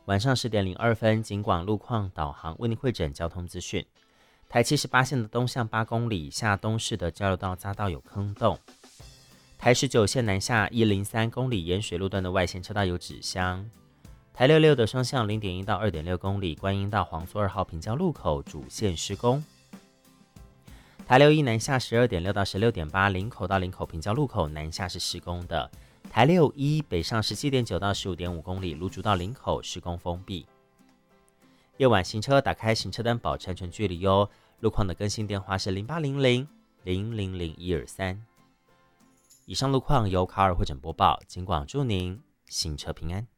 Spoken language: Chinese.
晚上10点02分，警广路况导航为您汇整交通资讯。台78线的东向8公里下东市的交流道匝道有坑洞。台19线南下103公里沿水路段的外线车道有纸箱。台66的双向0.1到2.6公里观音到黄苏2号平交路口主线施工。台61南下12.6到16.8林口到林口平交路口南下是施工的。台61北上17.9到15.5公里芦竹到林口施工封闭。夜晚行车打开行车灯保持安全距离哟。路况的更新电话是0800-000-123。以上路况由卡尔汇整播报，警广祝您行车平安。